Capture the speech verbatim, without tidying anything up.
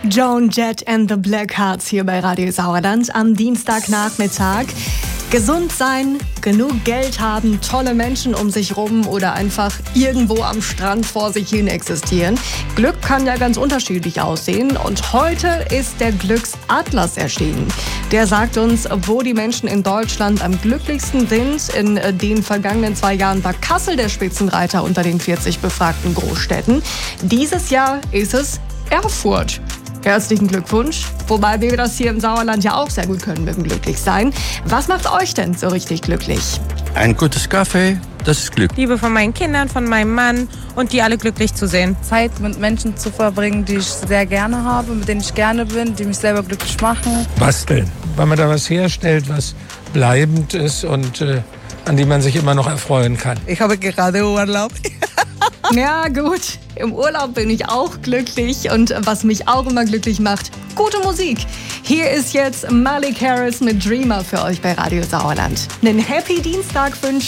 Joan Jett and the Blackhearts hier bei Radio Sauerland am Dienstagnachmittag. Gesund sein, genug Geld haben, tolle Menschen um sich rum oder einfach irgendwo am Strand vor sich hin existieren. Glück kann ja ganz unterschiedlich aussehen und heute ist der Glücksatlas erschienen. Der sagt uns, wo die Menschen in Deutschland am glücklichsten sind. In den vergangenen zwei Jahren war Kassel der Spitzenreiter unter den vierzig befragten Großstädten. Dieses Jahr ist es Erfurt. Herzlichen Glückwunsch. Wobei wir das hier im Sauerland ja auch sehr gut können mit dem Glücklichsein. Was macht euch denn so richtig glücklich? Ein gutes Kaffee, das ist Glück. Liebe von meinen Kindern, von meinem Mann und die alle glücklich zu sehen. Zeit mit Menschen zu verbringen, die ich sehr gerne habe, mit denen ich gerne bin, die mich selber glücklich machen. Basteln, weil man da was herstellt, was bleibend ist und äh, an die man sich immer noch erfreuen kann. Ich habe gerade Urlaub. Ja gut, im Urlaub bin ich auch glücklich und was mich auch immer glücklich macht, gute Musik. Hier ist jetzt Malik Harris mit Dreamer für euch bei Radio Sauerland. Einen Happy Dienstag wünsche